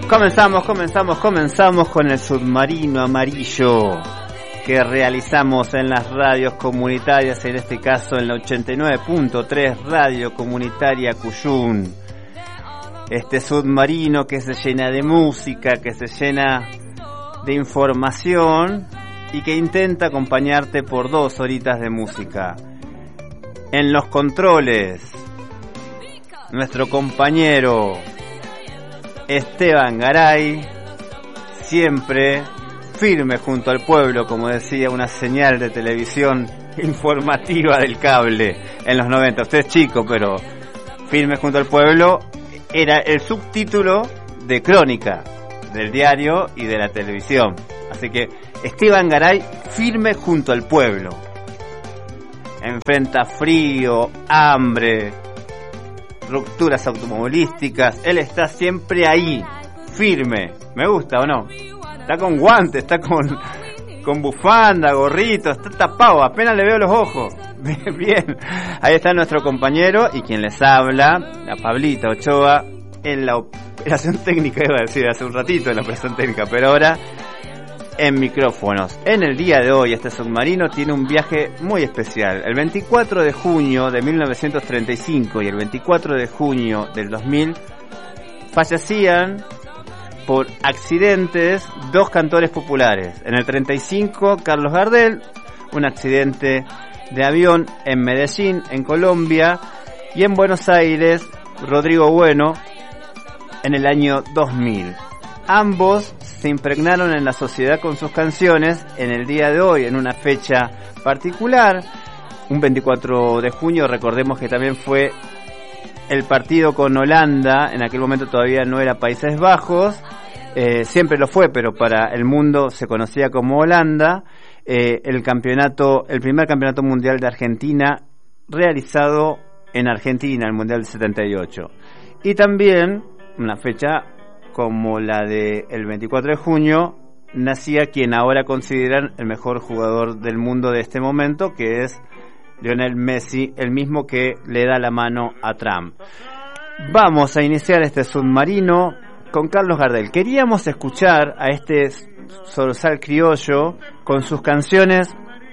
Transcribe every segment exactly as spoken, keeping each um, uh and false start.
Comenzamos, comenzamos, comenzamos con el submarino amarillo que realizamos en las radios comunitarias, en este caso en la ochenta y nueve punto tres Radio Comunitaria Cuyún. Este submarino que se llena de música, que se llena de información y que intenta acompañarte por dos horitas de música. En los controles, nuestro compañero Esteban Garay, siempre firme junto al pueblo, como decía una señal de televisión informativa del cable en los noventa. Usted es chico, pero firme junto al pueblo era el subtítulo de Crónica del diario y de la televisión. Así que Esteban Garay, firme junto al pueblo. Enfrenta frío, hambre, rupturas automovilísticas. Él está siempre ahí, firme. ¿Me gusta o no? Está con guantes, está con, con bufanda, gorrito, está tapado, apenas le veo los ojos. Bien, ahí está nuestro compañero y quien les habla, la Pablita Ochoa, en la operación técnica, iba a decir hace un ratito en la operación técnica, pero ahora en micrófonos. En el día de hoy este submarino tiene un viaje muy especial. El veinticuatro de junio de mil novecientos treinta y cinco y el veinticuatro de junio del dos mil fallecían por accidentes dos cantores populares. En el treinta y cinco, Carlos Gardel, un accidente de avión en Medellín, en Colombia, y en Buenos Aires, Rodrigo Bueno, en el año dos mil. Ambos se impregnaron en la sociedad con sus canciones en el día de hoy, en una fecha particular, un veinticuatro de junio, recordemos que también fue el partido con Holanda, en aquel momento todavía no era Países Bajos, eh, siempre lo fue, pero para el mundo se conocía como Holanda, eh, el campeonato, el primer campeonato mundial de Argentina realizado en Argentina, el Mundial del setenta y ocho. Y también, una fecha como la del veinticuatro de junio, nacía quien ahora consideran el mejor jugador del mundo de este momento, que es Lionel Messi, el mismo que le da la mano a Trump. Vamos a iniciar este submarino con Carlos Gardel. Queríamos escuchar a este zorzal criollo con sus canciones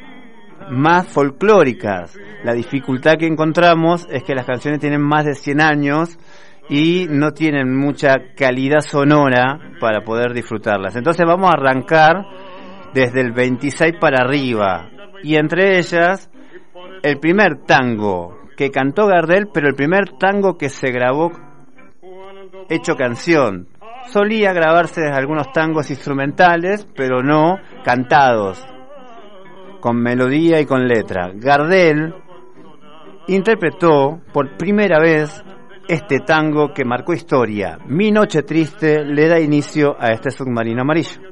más folclóricas. La dificultad que encontramos es que las canciones tienen más de cien años y no tienen mucha calidad sonora para poder disfrutarlas. Entonces vamos a arrancar desde el veintiséis para arriba, y entre ellas el primer tango que cantó Gardel, pero el primer tango que se grabó hecho canción. Solía grabarse algunos tangos instrumentales, pero no cantados, con melodía y con letra. Gardel interpretó por primera vez este tango que marcó historia. Mi noche triste le da inicio a este submarino amarillo.